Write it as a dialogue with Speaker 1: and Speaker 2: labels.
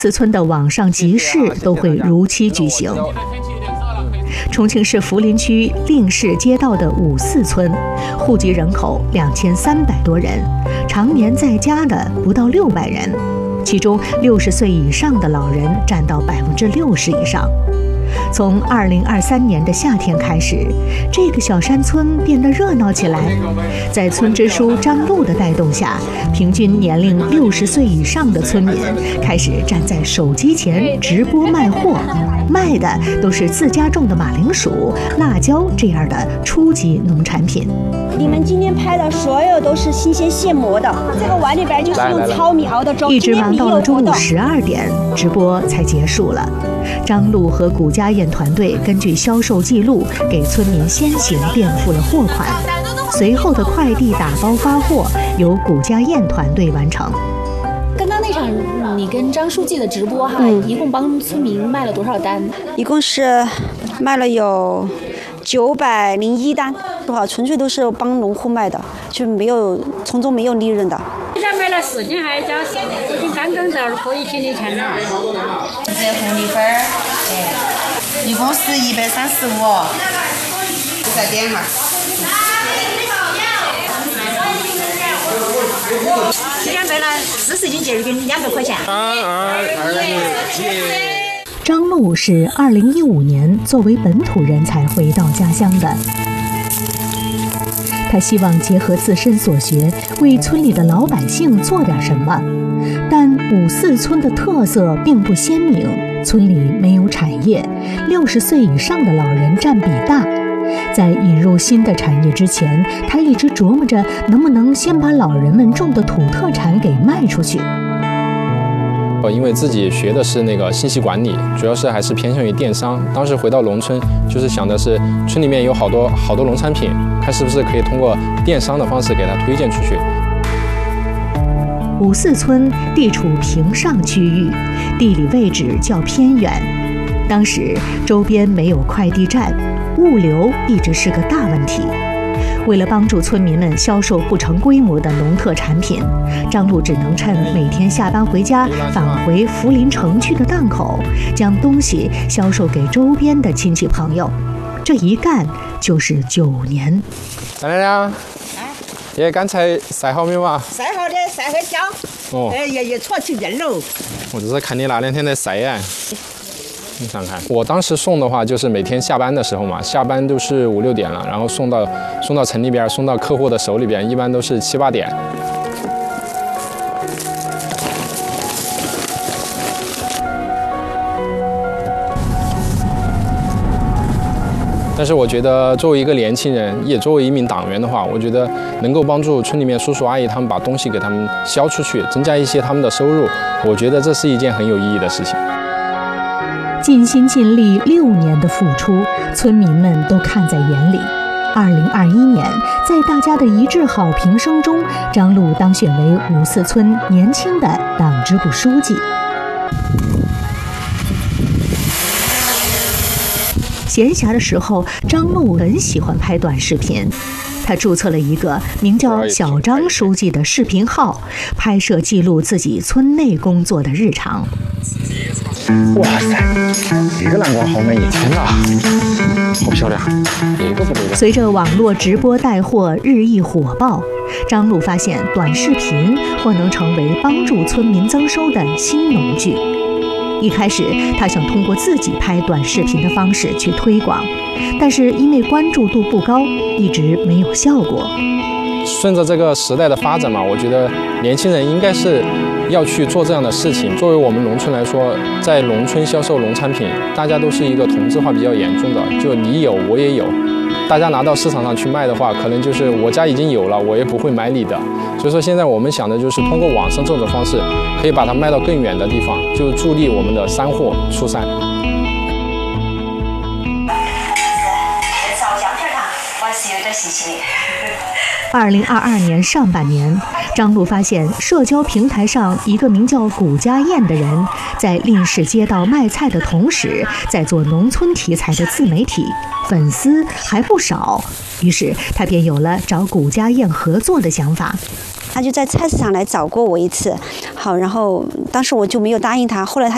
Speaker 1: 四村的网上集市都会如期举行。重庆市涪陵区令市街道的五四村，户籍人口2300多人，常年在家的不到600人，其中60岁以上的老人占到60%以上。从2023年的夏天开始，这个小山村变得热闹起来。在村支书张璐的带动下，平均年龄60岁以上的村民开始站在手机前直播卖货，卖的都是自家种的马铃薯、辣椒这样的初级农产品。
Speaker 2: 你们今天拍的所有都是新鲜现磨的，这个碗里边就是用糙米熬的粥。
Speaker 1: 一直忙到了中午12点，直播才结束了。张璐和谷家宴团队根据销售记录，给村民先行垫付了货款，随后的快递打包发货由谷家宴团队完成。
Speaker 3: 刚刚那场你跟张书记的直播哈，一共帮村民卖了多少单？
Speaker 2: 一共是卖了有901单，多少纯粹都是帮农户卖的，就没有从中没有利润的。
Speaker 4: 现在买了4斤还加4斤刚刚到可以请你钱了。
Speaker 5: 这红米粉儿，一共是135，再点哈。
Speaker 4: 今天卖了40斤鸡肉给200块钱。
Speaker 1: 张璐是2015年作为本土人才回到家乡的。他希望结合自身所学，为村里的老百姓做点什么。但五四村的特色并不鲜明，村里没有产业，60岁以上的老人占比大。在引入新的产业之前，他一直琢磨着能不能先把老人们种的土特产给卖出去。
Speaker 6: 因为自己学的是那个信息管理，主要是还是偏向于电商。当时回到农村，就是想的是村里面有好多农产品，看是不是可以通过电商的方式给它推荐出去。
Speaker 1: 五四村地处平上区域，地理位置较偏远，当时周边没有快递站，物流一直是个大问题。为了帮助村民们销售不成规模的农特产品，张璐只能趁每天下班回家返回涪陵城区的档口，将东西销售给周边的亲戚朋友。这一干就是9年。
Speaker 6: 张亮亮，爷刚才晒好没有啊？
Speaker 7: 晒好的，晒会焦。
Speaker 6: 哦。
Speaker 7: 也搓起劲喽。
Speaker 6: 我只是看你那2天在晒呀。你想看，我当时送的话，就是每天下班的时候嘛，下班都是5、6点了，然后送到城里边，送到客户的手里边，一般都是7、8点。但是我觉得，作为一个年轻人，也作为一名党员的话，我觉得能够帮助村里面叔叔阿姨他们把东西给他们销出去，增加一些他们的收入，我觉得这是一件很有意义的事情。
Speaker 1: 尽心尽力6年的付出，村民们都看在眼里。2021年，在大家的一致好评声中，张璐当选为五四村年轻的党支部书记。闲暇的时候，张璐很喜欢拍短视频。他注册了一个名叫“小张书记”的视频号，拍摄记录自己村内工作的日常。
Speaker 8: 哇塞，这个蓝光好美，天哪，好漂亮！这个不对的。
Speaker 1: 随着网络直播带货日益火爆，张璐发现短视频或能成为帮助村民增收的新农具。一开始，他想通过自己拍短视频的方式去推广，但是因为关注度不高，一直没有效果。
Speaker 6: 顺着这个时代的发展嘛，我觉得年轻人应该是要去做这样的事情。作为我们农村来说，在农村销售农产品，大家都是一个同质化比较严重的，就你有我也有，大家拿到市场上去卖的话，可能就是我家已经有了，我也不会买你的。所以说现在我们想的就是通过网上这种方式，可以把它卖到更远的地方，就助力我们的山货出山。
Speaker 1: 2022年上半年，张璐发现社交平台上一个名叫谷家宴的人，在令市街道卖菜的同时，在做农村题材的自媒体，粉丝还不少。于是他便有了找谷家宴合作的想法。
Speaker 2: 他就在菜市场来找过我一次，好，然后当时我就没有答应他，后来他